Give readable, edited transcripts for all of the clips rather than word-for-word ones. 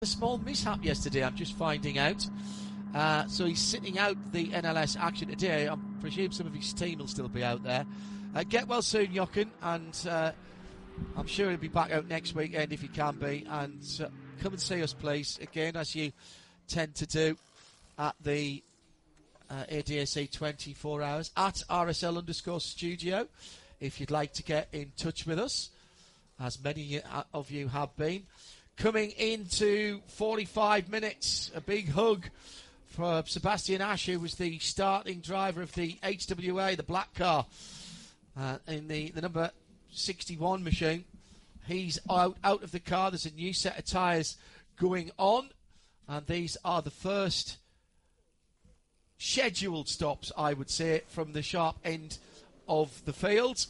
A small mishap yesterday, I'm just finding out. So he's sitting out the NLS action today. I presume some of his team will still be out there. Get well soon, Jochen, and I'm sure he'll be back out next weekend if he can be. And come and see us, please, again, as you tend to do at the ADAC 24 hours at RSL_studio. If you'd like to get in touch with us, as many of you have been. Coming into 45 minutes, a big hug for Sebastian Ash, who was the starting driver of the HWA, the black car, in the number 61 machine. He's out of the car. There's a new set of tyres going on, and these are the first scheduled stops, I would say, from the sharp end of the field.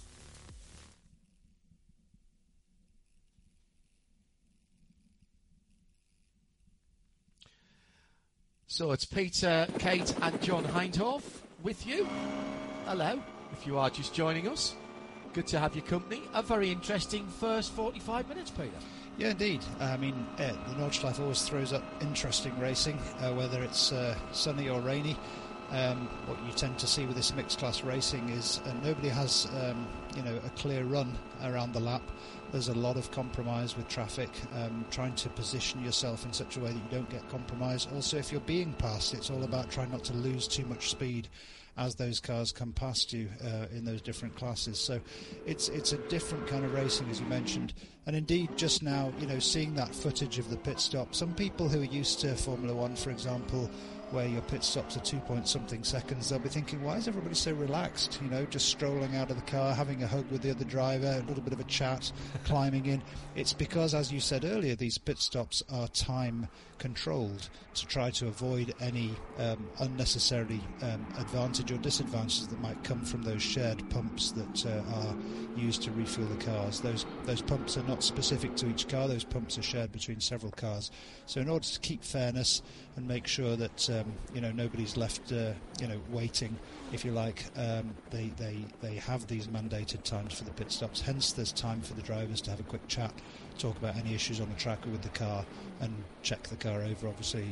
So it's Peter, Kate and John Hindhaugh with you. Hello, if you are just joining us. Good to have your company. A very interesting first 45 minutes, Peter. Yeah, indeed. I mean, the Nordschleife always throws up interesting racing, whether it's sunny or rainy. What you tend to see with this mixed class racing is nobody has a clear run around the lap. There's a lot of compromise with traffic, trying to position yourself in such a way that you don't get compromised. Also, if you're being passed, it's all about trying not to lose too much speed as those cars come past you in those different classes. So it's a different kind of racing, as you mentioned. And indeed, just now, seeing that footage of the pit stop, some people who are used to Formula One, for example, where your pit stops are 2-point-something seconds, they'll be thinking, why is everybody so relaxed? Just strolling out of the car, having a hug with the other driver, a little bit of a chat, climbing in. It's because, as you said earlier, these pit stops are time controlled to try to avoid any unnecessary advantage or disadvantages that might come from those shared pumps that are used to refuel the cars. Those pumps are not specific to each car. Those pumps are shared between several cars. So in order to keep fairness and make sure that nobody's left waiting, if you like, they have these mandated times for the pit stops. Hence, there's time for the drivers to have a quick chat, talk about any issues on the track or with the car, and check the car over, obviously,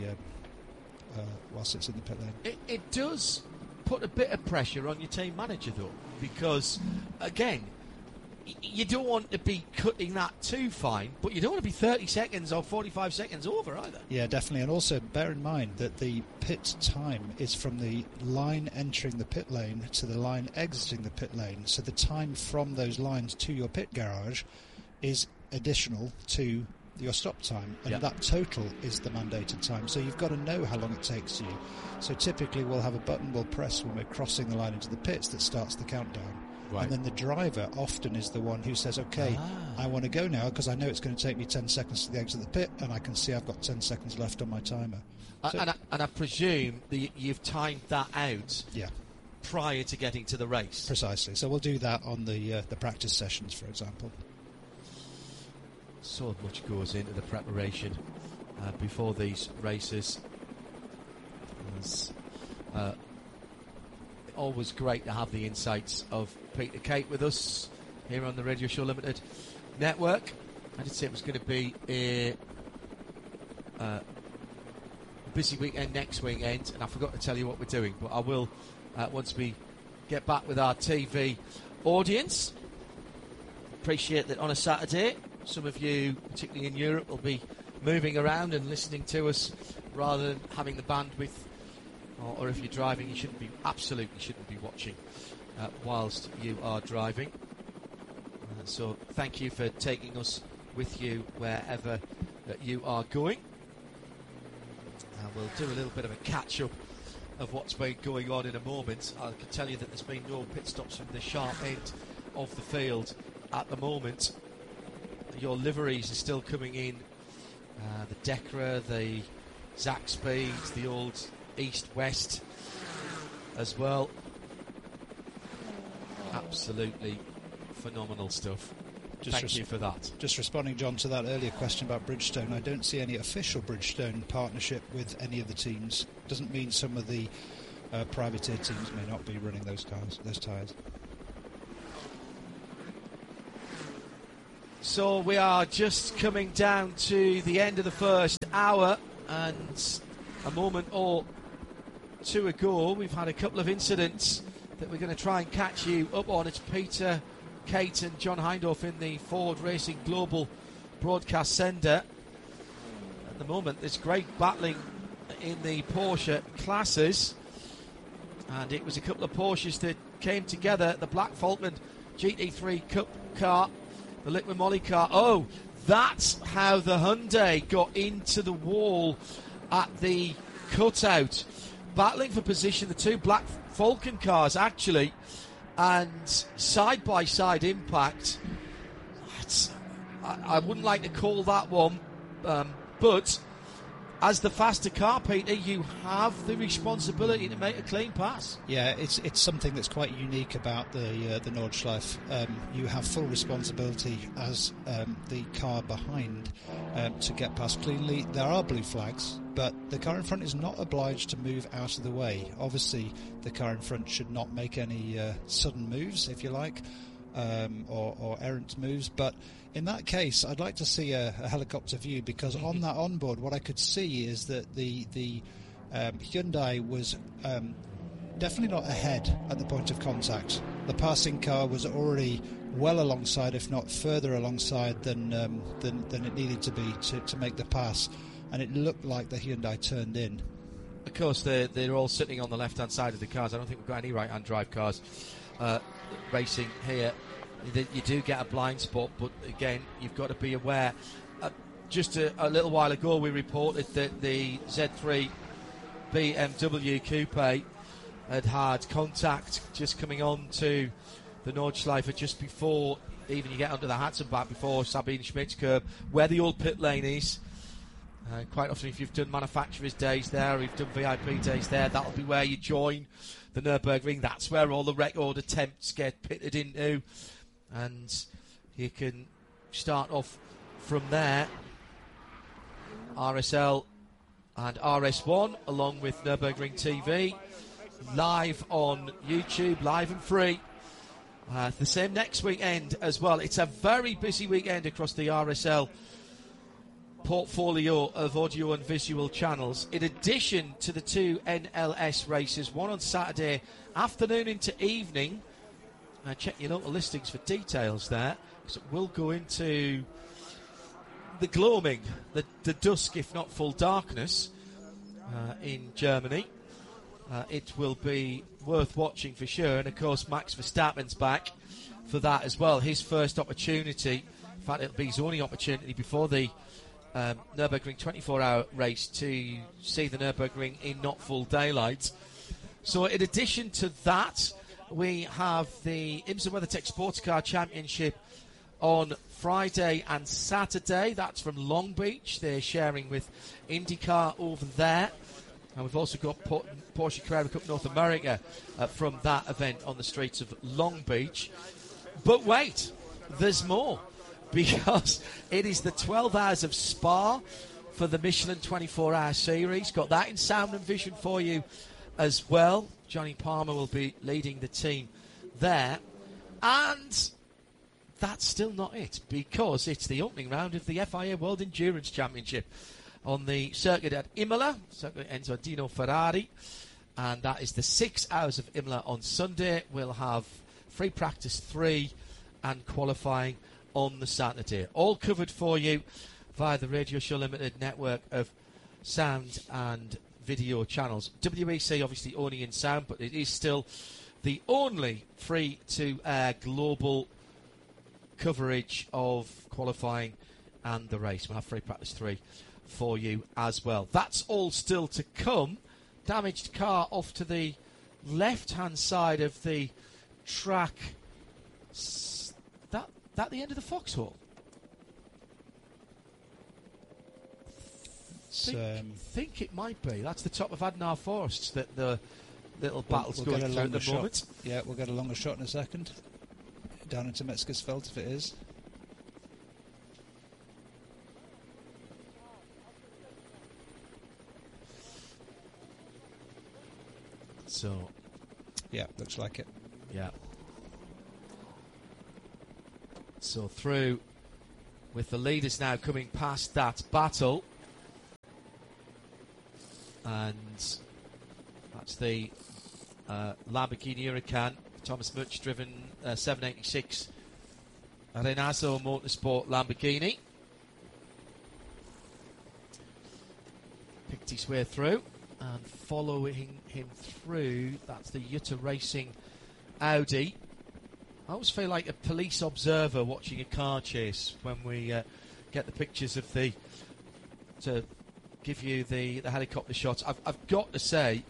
whilst it's in the pit lane. It does put a bit of pressure on your team manager, though, because, again, you don't want to be cutting that too fine, but you don't want to be 30 seconds or 45 seconds over either. Yeah, definitely. And also bear in mind that the pit time is from the line entering the pit lane to the line exiting the pit lane. So the time from those lines to your pit garage is additional to your stop time, and that total is the mandated time. So you've got to know how long it takes you. So typically we'll have a button we'll press when we're crossing the line into the pits that starts the countdown. Right. And then the driver often is the one who says, okay, I want to go now because I know it's going to take me 10 seconds to the exit of the pit, and I can see I've got 10 seconds left on my timer. And I presume that you've timed that out prior to getting to the race. Precisely. So we'll do that on the practice sessions, for example. So much goes into the preparation before these races. It's always great to have the insights of Peter Kate with us here on the Radio Show Limited network. I did say it was going to be a busy weekend next weekend, and I forgot to tell you what we're doing, but I will once we get back with our TV audience. Appreciate that on a Saturday some of you, particularly in Europe, will be moving around and listening to us rather than having the bandwidth, or if you're driving, you absolutely shouldn't be watching whilst you are driving. So thank you for taking us with you wherever you are going. We'll do a little bit of a catch-up of what's been going on in a moment. I can tell you that there's been no pit stops from the sharp end of the field at the moment. Your liveries are still coming in. The Decra, the Zaxby, the old East-West as well. Absolutely phenomenal stuff. Thank you for that. Just responding, John, to that earlier question about Bridgestone, I don't see any official Bridgestone partnership with any of the teams. Doesn't mean some of the privateer teams may not be running those tyres. So we are just coming down to the end of the first hour, and a moment or two ago we've had a couple of incidents that we're going to try and catch you up on. It's Peter, Kate and John Hindhaugh in the Ford Racing Global Broadcast Centre. At the moment there's great battling in the Porsche classes, and it was a couple of Porsches that came together. The Black Falkland GT3 Cup car, the Liqui Moly car. Oh, that's how the Hyundai got into the wall at the cutout. Battling for position, the two Black Falcon cars actually, and side-by-side impact. I wouldn't like to call that one, but as the faster car, Peter, you have the responsibility to make a clean pass. Yeah, it's something that's quite unique about the Nordschleife. You have full responsibility as the car behind to get past cleanly. There are blue flags, but the car in front is not obliged to move out of the way. Obviously, the car in front should not make any sudden moves, if you like, or errant moves, but in that case, I'd like to see a helicopter view, because on that onboard, what I could see is that the Hyundai was definitely not ahead at the point of contact. The passing car was already well alongside, if not further alongside than it needed to be to make the pass, and it looked like the Hyundai turned in. Of course, they're all sitting on the left-hand side of the cars. I don't think we've got any right-hand drive cars racing here. You do get a blind spot, but again, you've got to be aware. Just a little while ago, we reported that the Z3 BMW Coupe had contact just coming on to the Nordschleife just before even you get under the Hatzenbach, before Sabine Schmidt's curb, where the old pit lane is. Quite often, if you've done manufacturers' days there, or you've done VIP days there, that'll be where you join the Nürburgring. That's where all the record attempts get pitted into, and you can start off from there. RSL and RS1 along with Nürburgring TV, live on YouTube, live and free. The same next weekend as well. It's a very busy weekend across the RSL portfolio of audio and visual channels, in addition to the two NLS races, one on Saturday afternoon into evening. Check your local listings for details there, because it will go into the gloaming, the dusk if not full darkness in Germany. It will be worth watching for sure, and of course Max Verstappen's back for that as well. His first opportunity, in fact it'll be his only opportunity before the Nürburgring 24-hour race to see the Nürburgring in not full daylight. So in addition to that, we have the IMSA WeatherTech Sports Car Championship on Friday and Saturday. That's from Long Beach. They're sharing with IndyCar over there. And we've also got Porsche Carrera Cup North America from that event on the streets of Long Beach. But wait, there's more, because it is the 12 Hours of Spa for the Michelin 24-hour series. Got that in sound and vision for you as well. Johnny Palmer will be leading the team there. And that's still not it, because it's the opening round of the FIA World Endurance Championship on the circuit at Imola, circuit Enzo Dino Ferrari. And that is the 6 Hours of Imola on Sunday. We'll have free practice 3 and qualifying on the Saturday. All covered for you via the Radio Show Limited network of sound and video channels. WEC obviously only in sound, but it is still the only free-to-air global coverage of qualifying and the race. We'll have free practice 3 for you as well. That's all still to come. Damaged car off to the left-hand side of the track. That the end of the Foxhole? Think it might be. That's the top of Adnar Forests that the little battle's going through at the moment. Yeah, we'll get a longer shot in a second. Down into Metzgersfeld if it is. So, yeah, looks like it. Yeah. So through with the leaders now coming past that battle. And that's the Lamborghini Huracan, Thomas Much driven 786 Renazo Motorsport Lamborghini. Picked his way through, and following him through, that's the Jutta Racing Audi. I always feel like a police observer watching a car chase when we get the pictures of to give you the helicopter shots. I've got to say,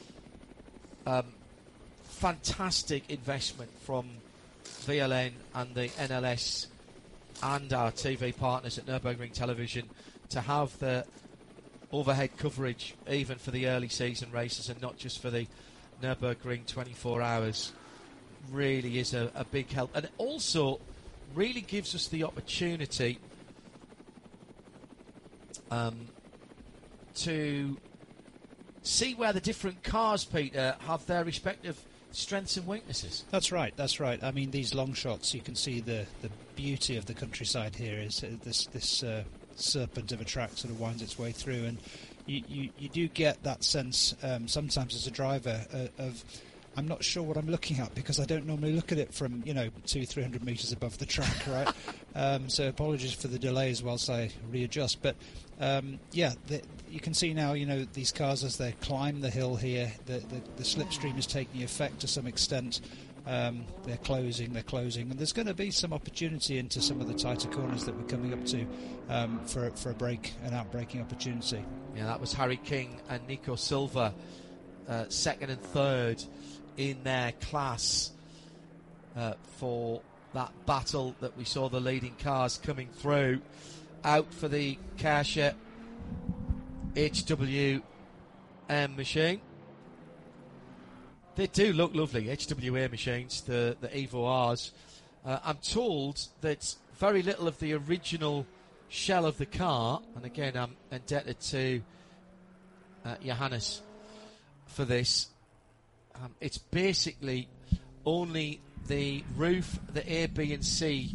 fantastic investment from VLN and the NLS and our TV partners at Nürburgring Television to have the overhead coverage even for the early season races and not just for the Nürburgring 24 hours. Really is a big help, and it also really gives us the opportunity to see where the different cars, Peter, have their respective strengths and weaknesses. That's right. I mean, these long shots, you can see the beauty of the countryside here is this serpent of a track sort of winds its way through, and you do get that sense sometimes as a driver of I'm not sure what I'm looking at because I don't normally look at it from 200-300 metres above the track, right? So apologies for the delays whilst I readjust, but you can see now these cars as they climb the hill here, the slipstream is taking effect to some extent. They're closing, and there's going to be some opportunity into some of the tighter corners that we're coming up to for an outbraking opportunity. Yeah, that was Harry King and Nico Silva, second and third in their class for that battle that we saw the leading cars coming through. Out for the Karsche HWM machine. They do look lovely, HWA machines, the Evo Rs. I'm told that very little of the original shell of the car, and again I'm indebted to Johannes for this, it's basically only the roof, the A, B and C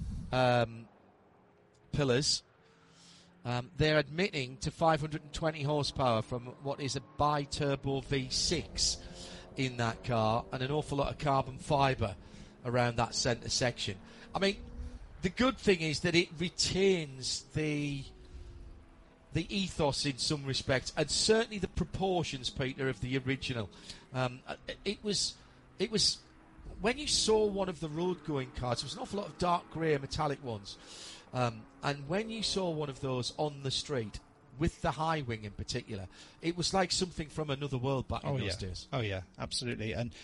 pillars. They're admitting to 520 horsepower from what is a bi-turbo V6 in that car, and an awful lot of carbon fibre around that centre section. I mean, the good thing is that it retains the ethos in some respects, and certainly the proportions, Peter, of the original. It was when you saw one of the road-going cars, there was an awful lot of dark grey metallic ones, and when you saw one of those on the street, with the high wing in particular, it was like something from another world back in those days. Oh yeah, absolutely. And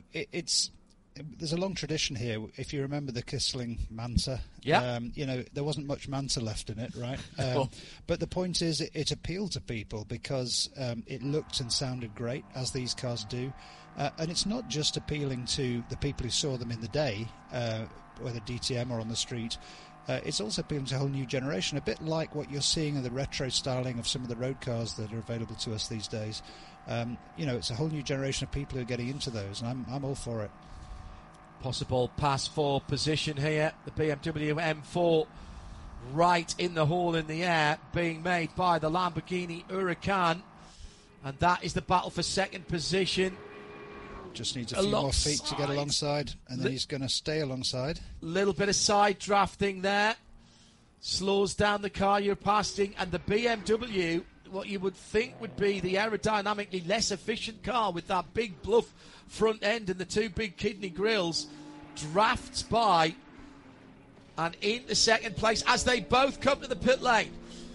there's a long tradition here. If you remember the Kissling Manta, there wasn't much Manta left in it, right? But the point is, it appealed to people because it looked and sounded great, as these cars do. And it's not just appealing to the people who saw them in the day, whether DTM or on the street. It's also appealing to a whole new generation, a bit like what you're seeing in the retro styling of some of the road cars that are available to us these days. It's a whole new generation of people who are getting into those, and I'm all for it. Possible pass for position here. The BMW M4 right in the hole in the air, being made by the Lamborghini Huracan, and that is the battle for second position. Just needs a few more feet to get alongside, and then he's going to stay alongside. Little bit of side drafting there. Slows down the car you're passing, and the BMW, what you would think would be the aerodynamically less efficient car with that big bluff front end and the two big kidney grills, drafts by and into second place as they both come to the pit lane.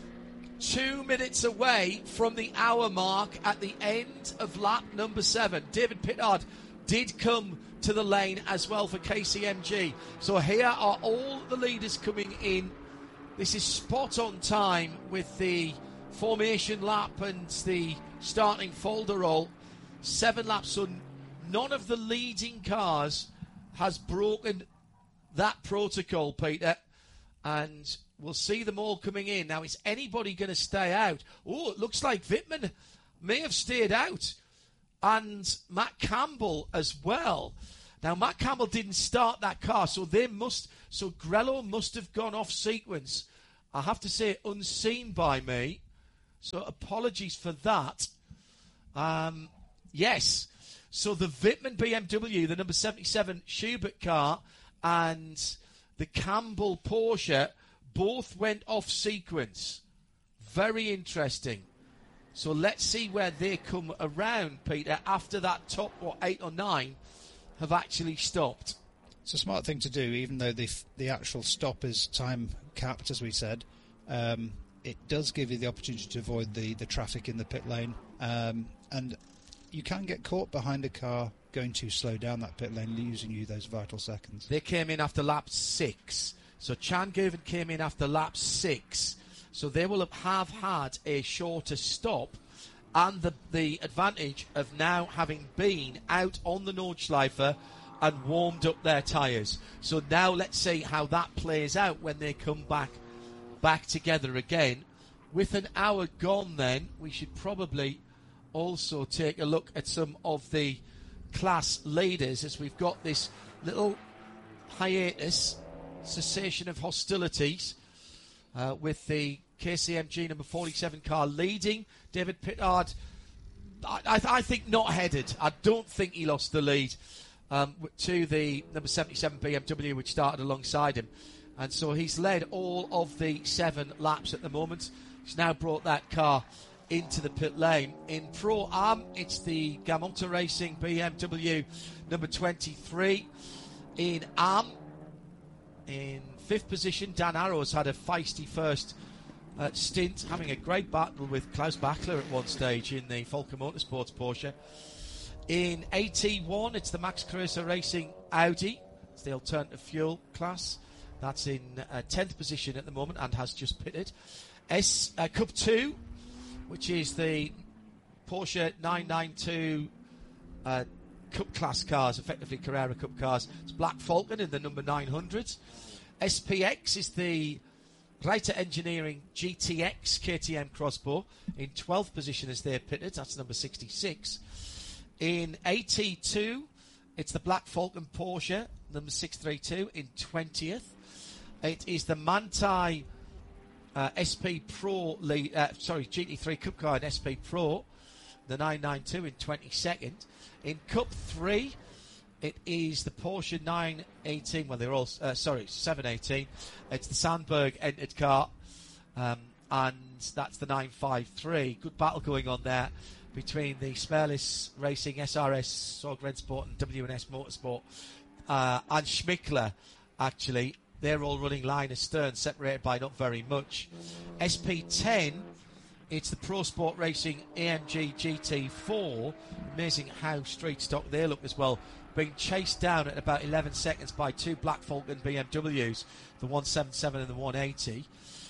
2 minutes away from the hour mark at the end of lap number 7. David Pittard did come to the lane as well for KCMG. So here are all the leaders coming in. This is spot on time with the formation lap and the starting folderol. 7 laps, so none of the leading cars has broken that protocol, Peter. And we'll see them all coming in. Now, is anybody going to stay out? Oh, it looks like Wittmann may have stayed out. And Matt Campbell as well. Now, Matt Campbell didn't start that car, so Grello must have gone off sequence. I have to say, unseen by me. So apologies for that. Yes. So the Wittmann BMW, the number 77 Schubert car, and the Campbell Porsche both went off sequence. Very interesting. So let's see where they come around, Peter, after that top, 8 or 9 have actually stopped. It's a smart thing to do, even though the actual stop is time capped, as we said. It does give you the opportunity to avoid the traffic in the pit lane. And you can get caught behind a car going too slow down that pit lane, losing you those vital seconds. They came in after lap 6. So Chan Girvan came in after lap 6. So they will have had a shorter stop and the advantage of now having been out on the Nordschleife and warmed up their tyres. So now let's see how that plays out when they come back together again. With an hour gone then, we should probably also take a look at some of the class leaders as we've got this little hiatus, cessation of hostilities, with the KCMG number 47 car leading. David Pittard, I think not headed. I don't think he lost the lead to the number 77 BMW, which started alongside him. And so he's led all of the 7 laps at the moment. He's now brought that car into the pit lane. In Pro-Am, it's the Gamonta Racing BMW number 23. In Am, in 5th position, Dan Arrows had a feisty first stint, having a great battle with Klaus Bachler at one stage in the Volker Motorsports Porsche. In AT1, it's the Max Kreuzer Racing Audi. It's the alternative fuel class. That's in 10th position at the moment and has just pitted. Cup 2, which is the Porsche 992 Cup class cars, effectively Carrera Cup cars. It's Black Falcon in the number 900. SPX is the Reiter Engineering GTX KTM Crossbow in 12th position as they're pitted. That's number 66. In AT2, it's the Black Falcon Porsche, number 632, in 20th. It is the Manthey SP Pro GT3 Cup car in SP Pro, the 992 in 22nd. In Cup 3, it is the Porsche 918. Well, they're all 718. It's the Sandberg entered car, and that's the 953. Good battle going on there between the Smerlis Racing, SRS, Sorg Rennsport, and W&S Motorsport, and Schmickler. Actually, they're all running line astern, separated by not very much. SP10. It's the Pro Sport Racing AMG GT4. Amazing how straight stock they look as well. Being chased down at about 11 seconds by 2 Black Falcon BMWs, the 177 and the 180.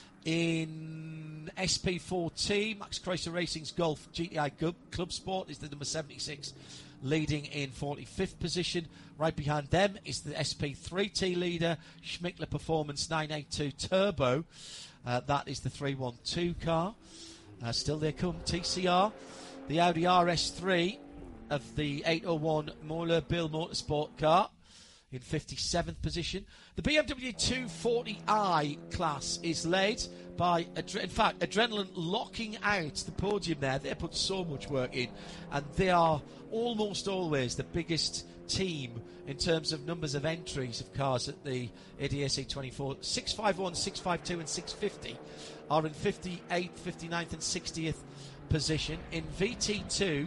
In SP14, Max Kreuzer Racing's Golf GTI Club Sport is the number 76, leading in 45th position. Right behind them is the SP3T leader, Schmickler Performance 982 Turbo. That is the 312 car. Still there come TCR, the Audi RS3 of the 801 Moeller Bill Motorsport car in 57th position. The BMW 240i class is led by, in fact, Adrenaline locking out the podium there. They put so much work in, and they are almost always the biggest team in terms of numbers of entries of cars at the ADAC 24. 651, 652 and 650 are in 58th, 59th and 60th position. In VT2,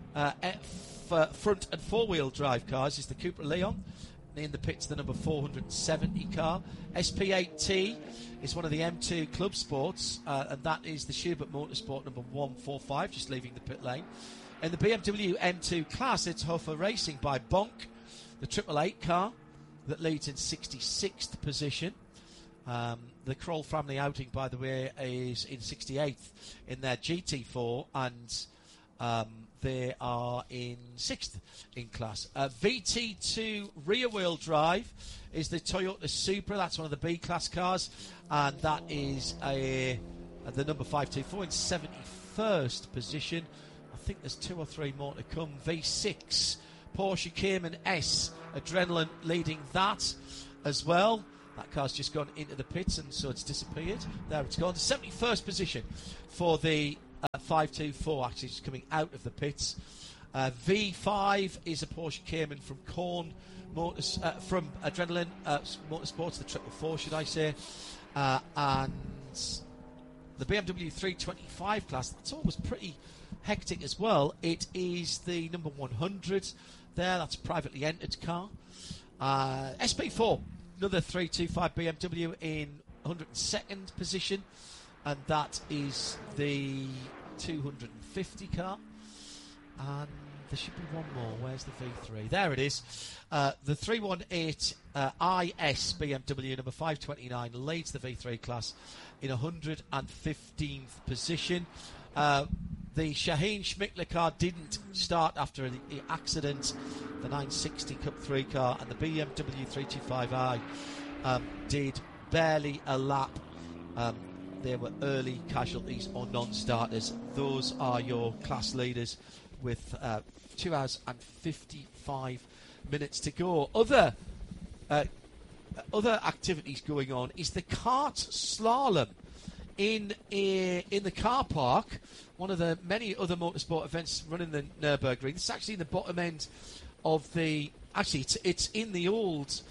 front and four-wheel drive cars is the Cupra Leon. In the pits, the number 470 car. SP8T is one of the M2 Club Sports, and that is the Schubert Motorsport number 145, just leaving the pit lane. In the BMW M2 class, it's Hofer Racing by Bonk, the 888 car that leads in 66th position. The Kroll family outing, by the way, is in 68th in their GT4, and they are in 6th in class. VT2 rear-wheel drive is the Toyota Supra. That's one of the B-class cars, and that is the number 524 in 71st position. I think there's 2 or 3 more to come. V6 Porsche Cayman S Adrenaline leading that as well. That car's just gone into the pits, and so it's disappeared. There it's gone. 71st position for the 524, actually, just coming out of the pits. V5 is a Porsche Cayman from Korn Motors, from Adrenaline Motorsports, the 444, should I say. And the BMW 325 class, that's always pretty hectic as well. It is the number 100 there. That's a privately entered car. SP4, another 325 BMW in 102nd position, and that is the 250 car. And there should be one more. Where's the V3? There it is. The 318 IS BMW number 529 leads the V3 class in 115th position. The Shaheen Schmickler car didn't start after the accident. The 960 Cup 3 car and the BMW 325i did barely a lap. There were early casualties or non-starters. Those are your class leaders with 2 hours and 55 minutes to go. Other activities going on is the kart slalom in the car park. One of the many other motorsport events running the Nürburgring. This is actually in the bottom end of the. Actually, it's in the old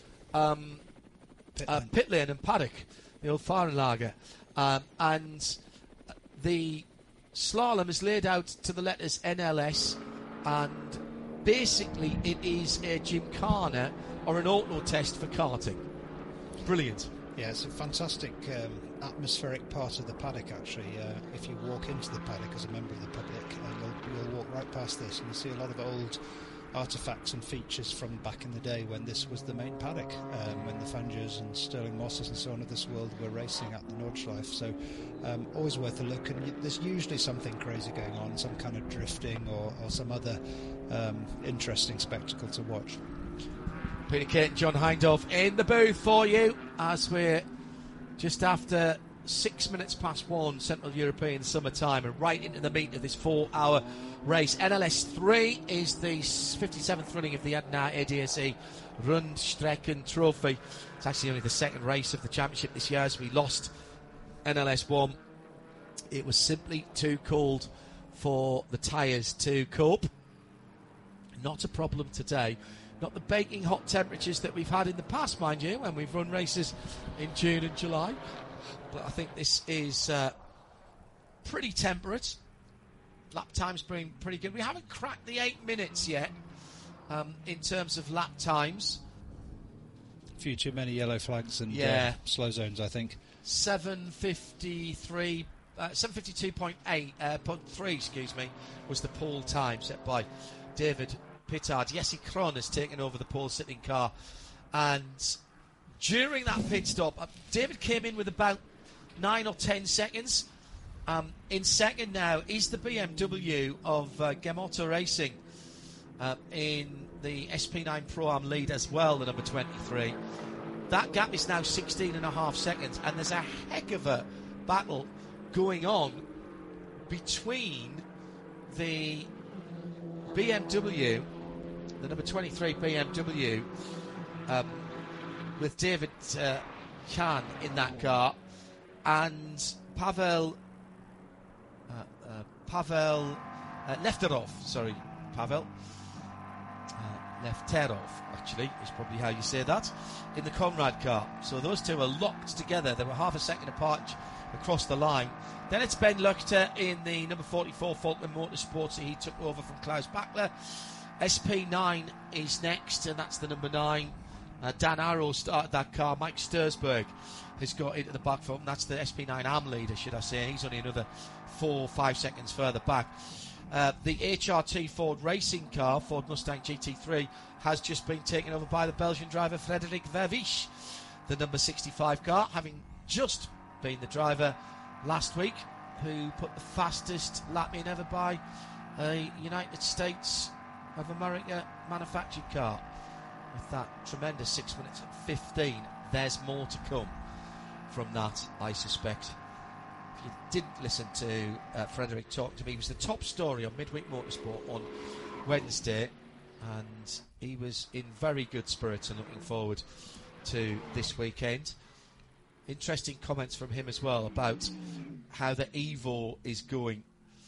pit lane and paddock, the old Fahrenlager, and the slalom is laid out to the letters NLS, and basically it is a gymkhana or an auto test for karting. Brilliant. Yeah, it's a fantastic atmospheric part of the paddock, actually. If you walk into the paddock as a member of the public, you'll walk right past this, and you'll see a lot of old artefacts and features from back in the day when this was the main paddock, when the Fangers and Sterling Mosses and so on of this world were racing at the Nordschleife. So always worth a look, and there's usually something crazy going on, some kind of drifting or some other interesting spectacle to watch. Peter Kate and John Hindhaugh in the booth for you as we're just after 6 minutes past 1 Central European Summer Time, and right into the meat of this 4-hour race. NLS 3 is the 57th running of the ADAC Rundstrecken Trophy. It's actually only the second race of the championship this year, as we lost NLS 1. It was simply too cold for the tyres to cope. Not a problem today. Not the baking hot temperatures that we've had in the past, mind you, when we've run races in June and July. But I think this is pretty temperate. Lap time's been pretty good. We haven't cracked the 8 minutes yet in terms of lap times. A few too many yellow flags and slow zones, I think. 7:53, 7:52.3, excuse me, was the pole time set by David Pittard. Jesse Krohn has taken over the pole-sitting car, and during that pit stop, David came in with about 9 or 10 seconds. In second now is the BMW of Gemotto Racing in the SP9 Pro-Am lead as well, the number 23. That gap is now 16.5 seconds, and there's a heck of a battle going on between the BMW, the number 23 BMW, with David Khan in that car, and Pavel Lefterov. Sorry, Pavel Lefterov, actually, is probably how you say that, in the Conrad car. So those two are locked together. They were half a second apart across the line. Then it's Ben Luchter in the number 44 Falkland Motorsports. He took over from Klaus Bachler. SP9 is next, and that's the number 9. Dan Arrow started that car. Mike Stursberg has got into the back foot, and that's the SP9 AM leader, should I say. He's only another 4 or 5 seconds further back. The HRT Ford racing car, Ford Mustang GT3, has just been taken over by the Belgian driver Frederik Vervisch, the number 65 car, having just been the driver last week who put the fastest lap in ever by a United States of America manufactured car with that tremendous 6 minutes and 15. There's more to come from that, I suspect. If you didn't listen to Frederick talk to me, it was the top story on Midweek Motorsport on Wednesday. and he was in very good spirits and looking forward to this weekend. Interesting comments from him as well about how the Evo is going,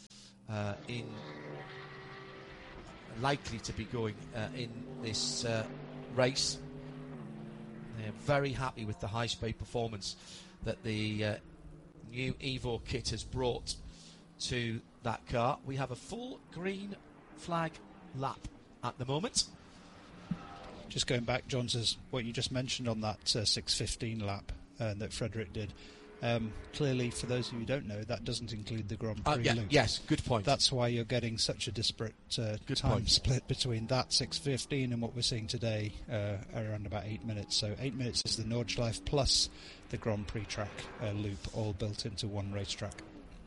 likely to be going in this race. They're very happy with the high-speed performance that the new Evo kit has brought to that car. We have a full green flag lap at the moment. Just going back, John, says what you just mentioned on that 6:15 lap that Frederick did. Clearly, for those of you who don't know, that doesn't include the Grand Prix loop. Yes, good point. That's why you're getting such a disparate time split between that 6:15 and what we're seeing today, around about 8 minutes. So 8 minutes is the Nordschleife plus the Grand Prix track loop, all built into one racetrack.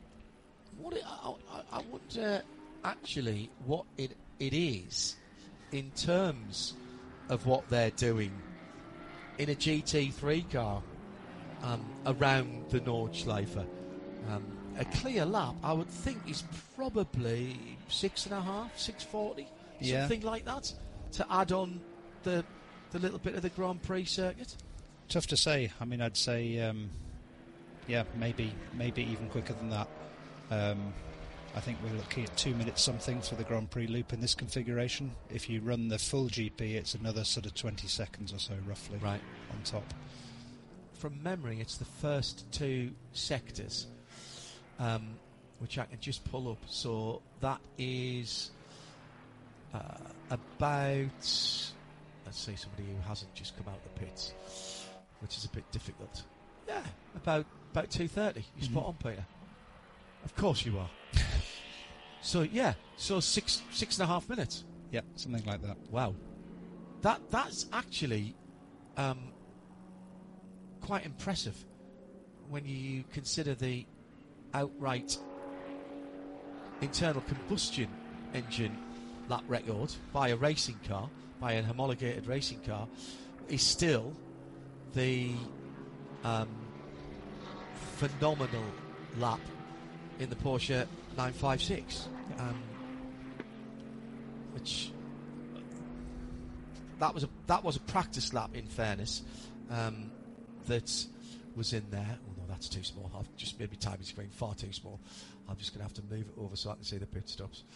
I wonder actually what it is in terms of what they're doing in a GT3 car around the Nordschleife. A clear lap, I would think, is probably 6.5, 6:40, something like that, to add on the little bit of the Grand Prix circuit. Tough to say. I mean, I'd say, maybe even quicker than that. I think we're looking at 2 minutes something for the Grand Prix loop in this configuration. If you run the full GP, it's another sort of 20 seconds or so, roughly, right on top. From memory, it's the first two sectors, which I can just pull up. So that is about, let's say somebody who hasn't just come out the pits, which is a bit difficult. Yeah, about 2:30. You're spot on, Peter. Of course you are. So 6.5 minutes. Yeah, something like that. Wow, that's actually quite impressive when you consider the outright internal combustion engine lap record by a racing car, by an homologated racing car, is still the phenomenal lap in the Porsche 956, which that was a practice lap, in fairness, that was in there. Oh no, that's too small. I've just made my timing screen far too small. I'm just going to have to move it over so I can see the pit stops.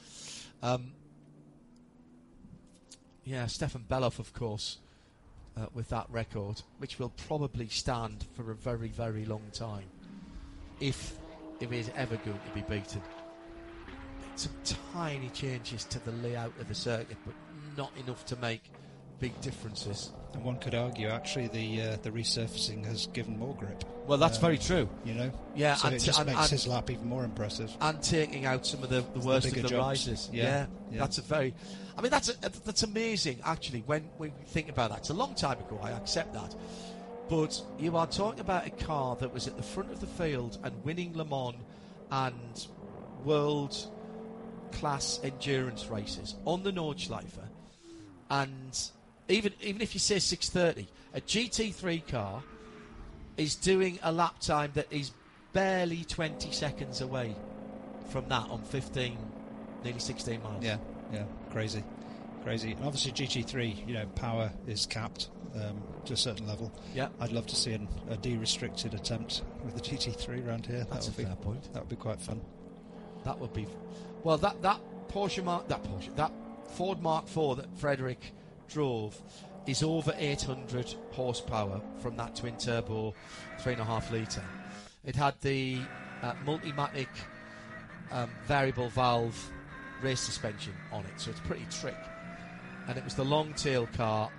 Stefan Beloff, of course, with that record, which will probably stand for a very, very long time, if it is ever going to be beaten. Some tiny changes to the layout of the circuit, but not enough to make big differences. And one could argue, actually, the resurfacing has given more grip. Well, that's very true. You know? Yeah, so it just makes his lap even more impressive. And taking out some of the worst of the rises. Yeah. That's that's amazing, actually, when we think about that. It's a long time ago, I accept that. But you are talking about a car that was at the front of the field and winning Le Mans and world-class endurance races on the Nordschleife. And even if you say 6:30, a GT3 car is doing a lap time that is barely 20 seconds away from that on 15, nearly 16 miles. Yeah, crazy. And obviously GT3, power is capped to a certain level. Yeah, I'd love to see a de-restricted attempt with the GT3 around here. That's a fair point. That would be quite fun. That would be. Well, that Ford Mark IV that Frederick drove is over 800 horsepower from that twin turbo 3.5 litre. It had the Multimatic variable valve race suspension on it, so it's pretty trick. And it was the long tail car.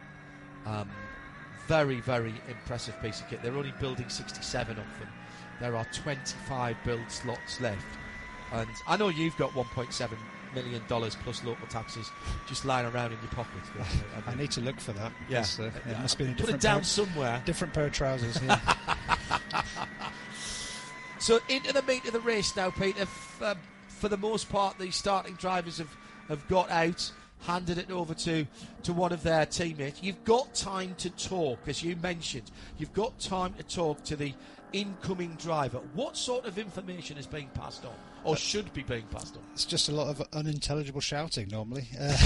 Very, very impressive piece of kit. They're only building 67 of them. There are 25 build slots left. And I know you've got $1.7 million plus local taxes just lying around in your pocket. I need to look for that. Yeah. It must be in a put it down somewhere. Different pair of trousers here. So into the meat of the race now, Peter. For the most part, the starting drivers have got out, handed it over to one of their teammates. You've got time to talk, as you mentioned. You've got time to talk to the incoming driver, what sort of information is being passed on, or should be being passed on? It's just a lot of unintelligible shouting normally.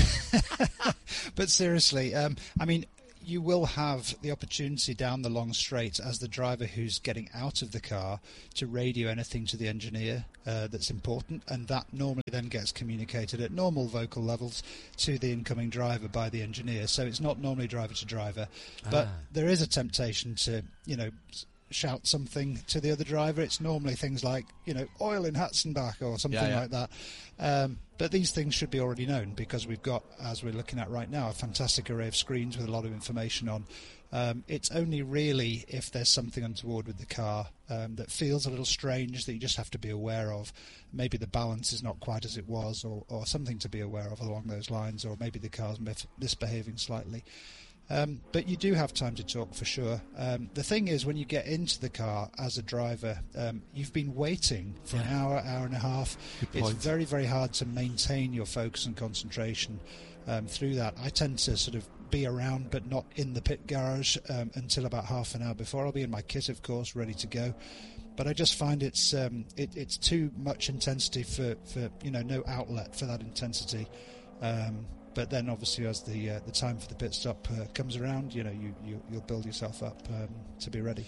But seriously, I mean, you will have the opportunity down the long straight as the driver who's getting out of the car to radio anything to the engineer that's important, and that normally then gets communicated at normal vocal levels to the incoming driver by the engineer. So it's not normally driver to driver, but there is a temptation to, shout something to the other driver. It's normally things like, oil in Hatzenbach or something like that. But these things should be already known, because we've got, as we're looking at right now, a fantastic array of screens with a lot of information on. It's only really if there's something untoward with the car that feels a little strange that you just have to be aware of. Maybe the balance is not quite as it was, or something to be aware of along those lines, or maybe the car's misbehaving slightly. But you do have time to talk for sure. The thing is, when you get into the car as a driver, you've been waiting for an hour and a half. It's very, very hard to maintain your focus and concentration through that. I tend to sort of be around, but not in the pit garage until about half an hour before. I'll be in my kit, of course, ready to go. But I just find it's too much intensity for no outlet for that intensity. But then, obviously, as the time for the pit stop comes around, you'll build yourself up to be ready.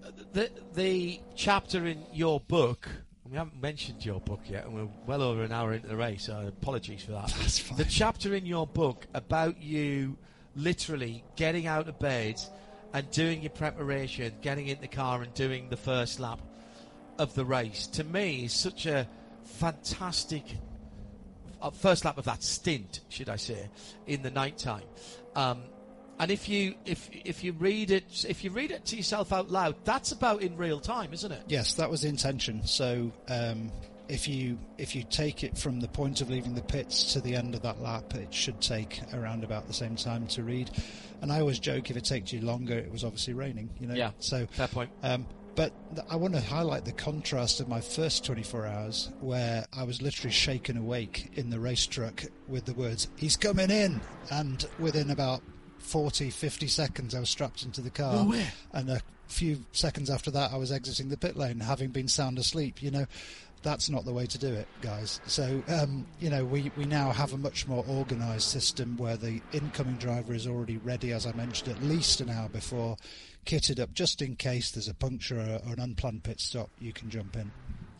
The chapter in your book, we haven't mentioned your book yet, and we're well over an hour into the race, so apologies for that. That's fine. The chapter in your book about you literally getting out of bed and doing your preparation, getting in the car and doing the first lap of the race, to me is such a fantastic first lap of that stint, should I say, in the night time. And if you read it to yourself out loud, that's about in real time, isn't it? Yes, that was the intention. So if you take it from the point of leaving the pits to the end of that lap, it should take around about the same time to read. And I always joke, if it takes you longer, it was obviously raining. Yeah. So fair point. But I want to highlight the contrast of my first 24 hours, where I was literally shaken awake in the race truck with the words, "He's coming in!" And within about 40, 50 seconds, I was strapped into the car. No way. And a few seconds after that, I was exiting the pit lane, having been sound asleep. That's not the way to do it, guys. So, we now have a much more organised system where the incoming driver is already ready, as I mentioned, at least an hour before, kitted up just in case there's a puncture or an unplanned pit stop. You can jump in.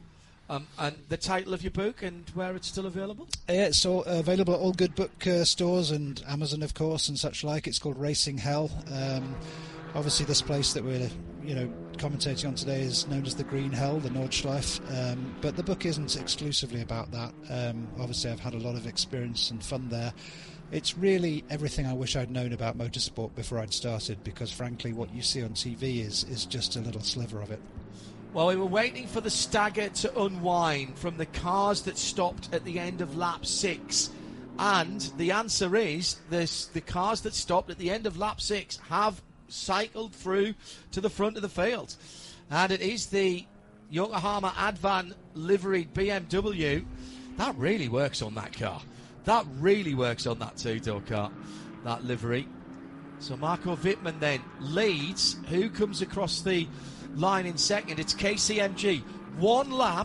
And the title of your book and where it's still available? It's all available at all good book stores and Amazon, of course, and such like. It's called Racing Hell. Obviously, this place that we're commentating on today is known as the Green Hell, the Nordschleife, but the book isn't exclusively about that. Obviously, I've had a lot of experience and fun there. It's really everything I wish I'd known about motorsport before I'd started, because frankly what you see on TV is just a little sliver of it. Well, we were waiting for the stagger to unwind from the cars that stopped at the end of lap 6, and the answer is the cars that stopped at the end of lap 6 have cycled through to the front of the field, and it is the Yokohama Advan liveried BMW. That really works on that car. That really works on that two-door car, that livery. So Marco Wittmann then leads. Who comes across the line in second? It's KCMG. One lap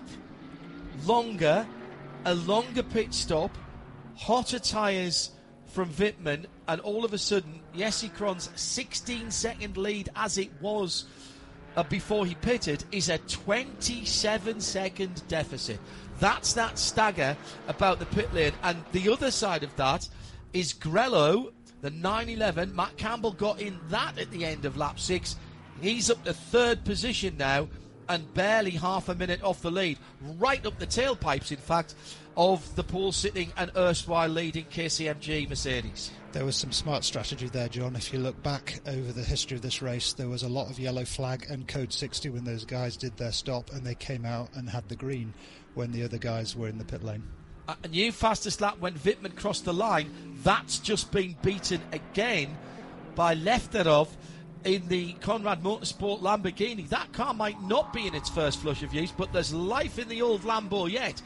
longer, a longer pit stop, hotter tyres from Wittmann, and all of a sudden, Jesse Krohn's 16-second lead, as it was before he pitted, is a 27-second deficit. That's that stagger about the pit lane. And the other side of that is Grello, the 911. Matt Campbell got in that at the end of lap 6. He's up to third position now and barely half a minute off the lead. Right up the tailpipes, in fact, of the pole-sitting and erstwhile leading KCMG Mercedes. There was some smart strategy there, John. If you look back over the history of this race, there was a lot of yellow flag and code 60 when those guys did their stop, and they came out and had the green when the other guys were in the pit lane. A new fastest lap when Wittmann crossed the line. That's just been beaten again by Lefterov in the Conrad Motorsport Lamborghini. That car might not be in its first flush of use, but there's life in the old Lambo yet.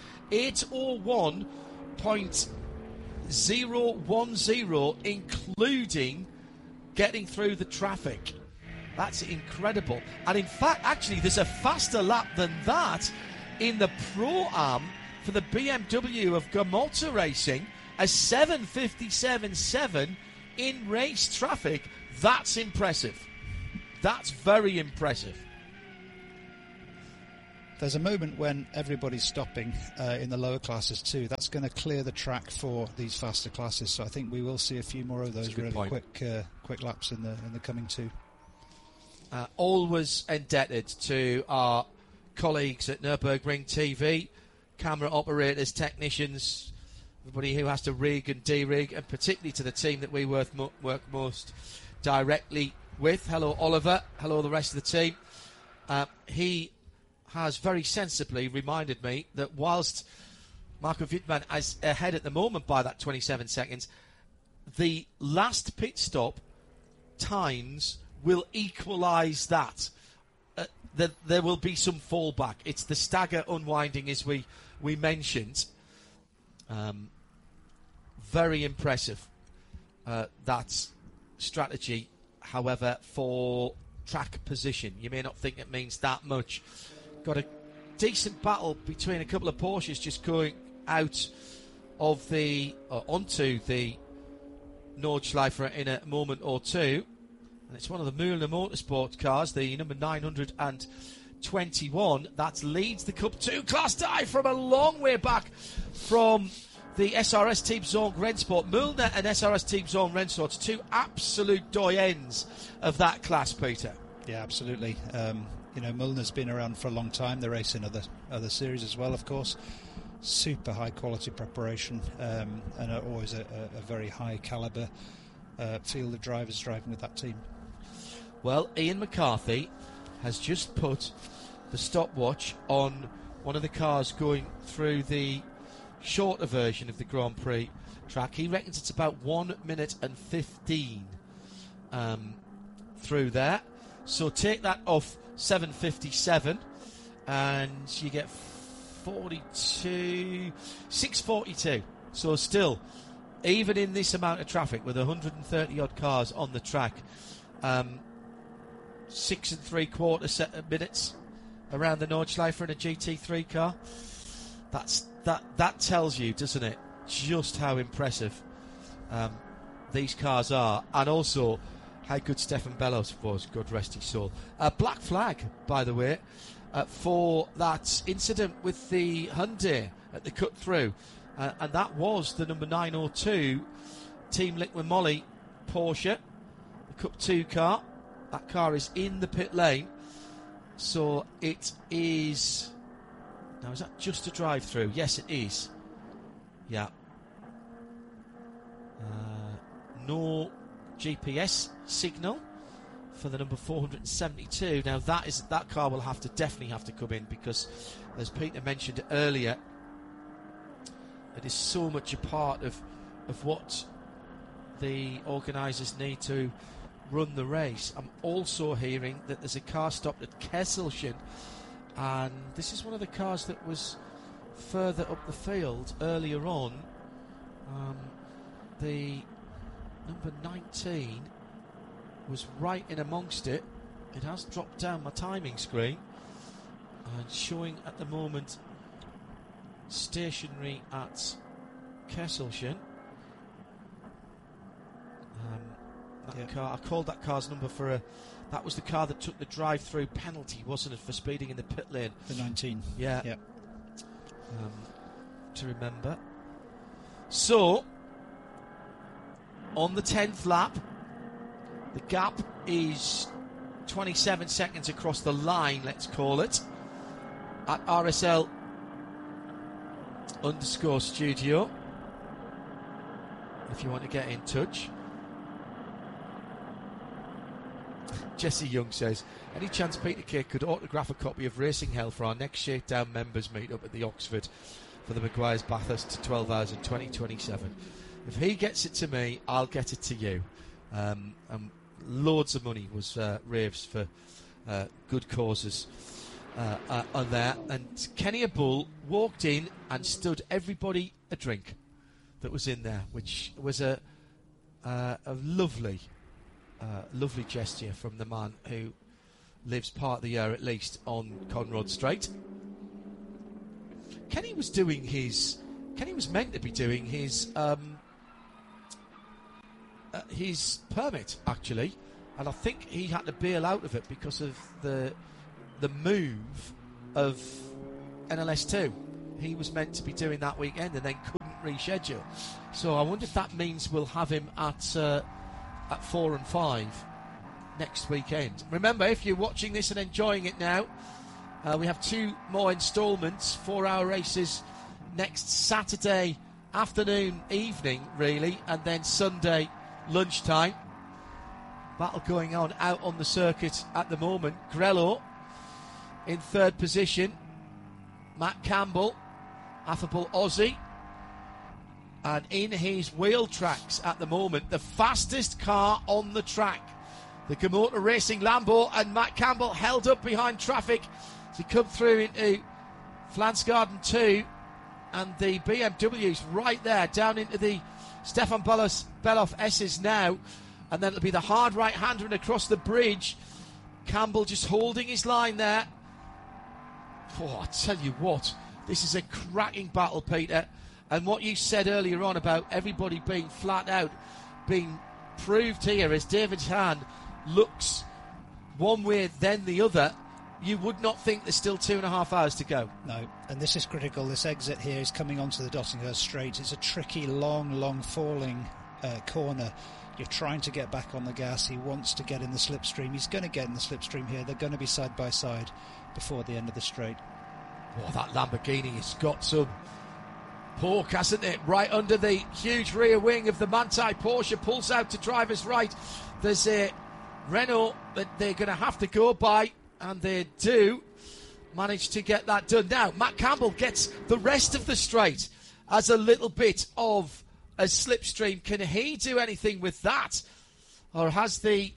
801.010, including getting through the traffic. That's incredible. And in fact, actually, there's a faster lap than that in the Pro-Am for the BMW of Gamalta Racing, a 7:57.7 in race traffic. That's impressive. That's very impressive. There's a moment when everybody's stopping in the lower classes too. That's going to clear the track for these faster classes. So I think we will see a few more of those really quick laps in the coming two. Always indebted to our colleagues at Nürburgring TV, camera operators, technicians, everybody who has to rig and de-rig, and particularly to the team that we work most directly with. Hello, Oliver. Hello, the rest of the team. He has very sensibly reminded me that whilst Marco Wittmann is ahead at the moment by that 27 seconds, the last pit stop times will equalise that. There will be some fallback. It's the stagger unwinding, as we mentioned. Very impressive, that strategy. However, for track position, you may not think it means that much. Got a decent battle between a couple of Porsches just going out of onto the Nordschleife in a moment or two. And it's one of the Mühlner Motorsport cars, the number 921. That leads the Cup 2 Class Die from a long way back from the SRS Team Zone Rennsport. Mühlner and SRS Team Zone Rennsport, two absolute doyens of that class, Peter. Yeah, absolutely. Mühlner's been around for a long time. They race in other series as well, of course. Super high quality preparation, and always a very high calibre field of drivers driving with that team. Well, Ian McCarthy has just put the stopwatch on one of the cars going through the shorter version of the Grand Prix track. He reckons it's about 1 minute and 15 through there. So take that off 7:57 and you get 6:42. So still, even in this amount of traffic with 130 odd cars on the track, 6 3/4 minutes around the Nordschleife in a GT3 car. That tells you, doesn't it, just how impressive these cars are, and also how good Stefan Bellos was, God rest his soul. Black flag, by the way, for that incident with the Hyundai at the cut through, and that was the number 902 Team Liqui Moly Porsche, the Cup 2 car. That car is in the pit lane, so it is... Now, is that just a drive-through? Yes, it is. Yeah. No GPS signal for the number 472. Now, that car will definitely have to come in, because, as Peter mentioned earlier, it is so much a part of what the organisers need to run the race. I'm also hearing that there's a car stopped at Kesselchen, and this is one of the cars that was further up the field earlier on. The number 19 was right in amongst it. It has dropped down my timing screen and showing at the moment stationary at Kesselchen. Car, I called that car's number that was the car that took the drive-through penalty, wasn't it, for speeding in the pit lane? The 19. Yeah. Yep. To remember. So, on the 10th lap, the gap is 27 seconds across the line, let's call it, at RSL_studio, if you want to get in touch. Jesse Young says, any chance Peter Kay could autograph a copy of Racing Hell for our next Shakedown members meet up at the Oxford for the Maguire's Bathurst 12 hours in 2027? If he gets it to me, I'll get it to you. And loads of money was raised for good causes on there. And Kenny Bull walked in and stood everybody a drink that was in there, which was a lovely Lovely gesture from the man who lives part of the year at least on Conrod Straight. Kenny was meant to be doing his permit, actually, and I think he had to bail out of it because of the move of NLS2. He was meant to be doing that weekend and then couldn't reschedule. So I wonder if that means we'll have him at 4 and 5 next weekend. Remember, if you're watching this and enjoying it now, we have 2 more instalments, 4-hour races next Saturday afternoon, evening, really, and then Sunday lunchtime. Battle going on out on the circuit at the moment. Grello in 3rd position. Matt Campbell, affable Aussie. And in his wheel tracks at the moment, the fastest car on the track, the Gamota Racing Lambo, and Matt Campbell held up behind traffic as he come through into Flansgarden 2, and the BMW's right there down into the Stefan Beloff S's now, and then it'll be the hard right-hander and across the bridge. Campbell just holding his line there. Oh, I tell you what, this is a cracking battle, Peter. And what you said earlier on about everybody being flat out, being proved here as David Hahn looks one way then the other, you would not think there's still 2.5 hours to go. No, and this is critical. This exit here is coming onto the Dottinghurst Straight. It's a tricky, long falling corner. You're trying to get back on the gas. He wants to get in the slipstream. He's going to get in the slipstream here. They're going to be side by side before the end of the straight. Oh, that Lamborghini has got some pork, hasn't it? Right under the huge rear wing of the Manthey Porsche, pulls out to driver's right. There's a Renault that they're going to have to go by, and they do manage to get that done. Now, Matt Campbell gets the rest of the straight as a little bit of a slipstream. Can he do anything with that? Or has the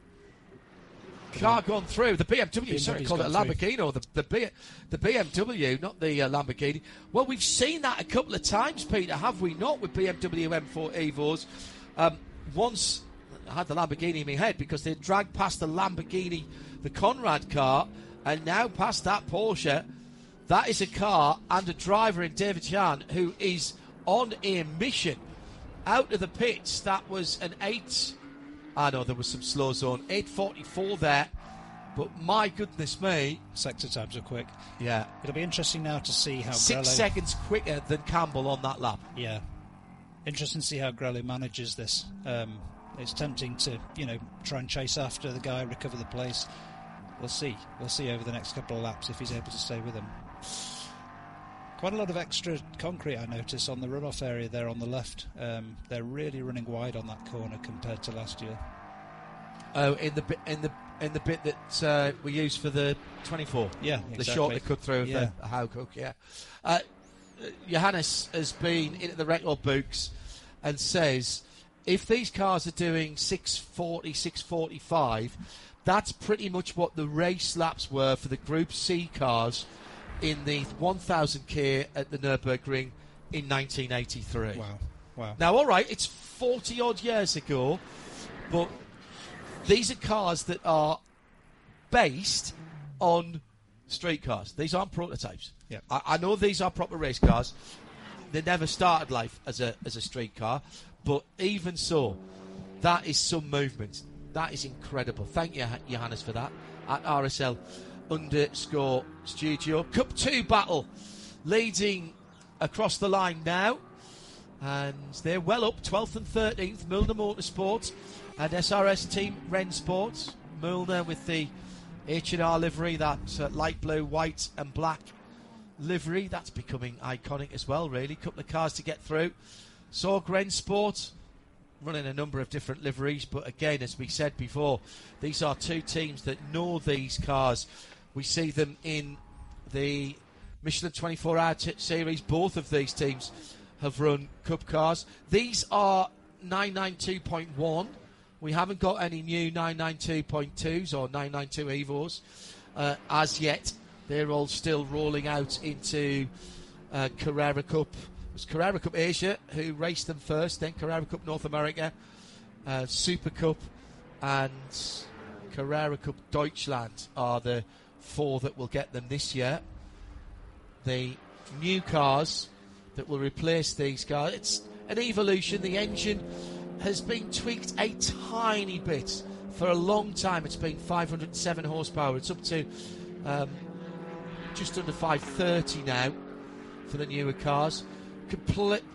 car gone through? The BMW, sorry, I called it a Lamborghini, or the BMW, not the Lamborghini. Well, we've seen that a couple of times, Peter, have we not, with BMW M4 Evos? Once I had the Lamborghini in my head because they dragged past the Lamborghini, the Conrad car, and now past that Porsche. That is a car and a driver in David Hahn who is on a mission out of the pits. That was an 8. I know there was some slow zone. 8:44 there. But my goodness me. Sector times are quick. Yeah. It'll be interesting now to see how 6 Grello... seconds quicker than Campbell on that lap. Yeah. Interesting to see how Grello manages this. It's tempting to, try and chase after the guy, recover the place. We'll see. We'll see over the next couple of laps if he's able to stay with him. Quite a lot of extra concrete, I notice, on the runoff area there on the left. They're really running wide on that corner compared to last year. Oh, in the bit that we used for the 24. Yeah, exactly. The short they cut through of the Howcook, yeah. Johannes has been into the record books and says if these cars are doing 6:40, 6:45, that's pretty much what the race laps were for the Group C cars in the 1000k at the Nürburgring in 1983. Wow. Now, all right, it's 40-odd years ago, but these are cars that are based on street cars. These aren't prototypes. Yeah. I know these are proper race cars. They never started life as a street car, but even so, that is some movement. That is incredible. Thank you, Johannes, for that. At RSL_studio. Cup 2 battle leading across the line now. And they're well up, 12th and 13th, Milner Motorsport and SRS Team Rennsport. Milner with the H&R livery, that light blue, white and black livery. That's becoming iconic as well, really. Couple of cars to get through. Sorg Rennsport running a number of different liveries, but again, as we said before, these are two teams that know these cars. We see them in the Michelin 24-hour series. Both of these teams have run Cup cars. These are 992.1. We haven't got any new 992.2s or 992 Evos as yet. They're all still rolling out into Carrera Cup. It was Carrera Cup Asia who raced them first, then Carrera Cup North America, Super Cup and Carrera Cup Deutschland are the 4 that will get them this year. The new cars that will replace these cars, it's an evolution. The engine has been tweaked a tiny bit. For a long time it's been 507 horsepower. It's up to just under 530 now for the newer cars.